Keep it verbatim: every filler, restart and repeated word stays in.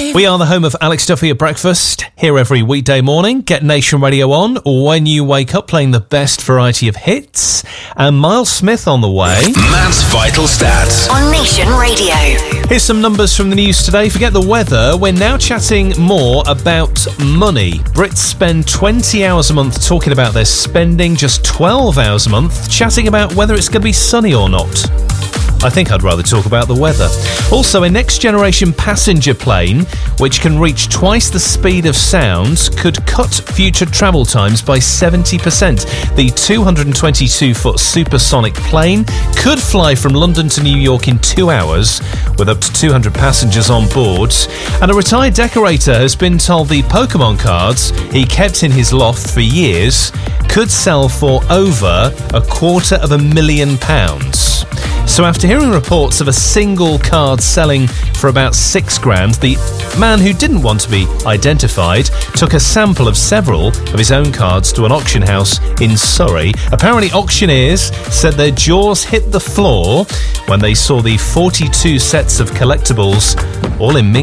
Drive. We are the home of Alex Duffy at breakfast, here every weekday morning. Get Nation Radio on when you wake up, playing the best variety of hits. And Miles Smith on the way. Matt's Vital Stats On Nation Radio. Here's some numbers from the news today. Forget the weather, we're now chatting more about money. Brits spend twenty hours a month talking about their spending, just twelve hours a month chatting about whether it's going to be sunny or not. I think I'd rather talk about the weather. Also, a next-generation passenger plane, which can reach twice the speed of sound, could cut future travel times by seventy percent. The two hundred twenty-two foot supersonic plane could fly from London to New York in two hours, with up to two hundred passengers on board. And a retired decorator has been told the Pokemon cards he kept in his loft for years could sell for over a quarter of a million pounds. So after hearing reports of a single card selling for about six grand, the man who didn't want to be identified took a sample of several of his own cards to an auction house in Surrey. Apparently auctioneers said their jaws hit the floor when they saw the forty-two sets of collectibles all in mink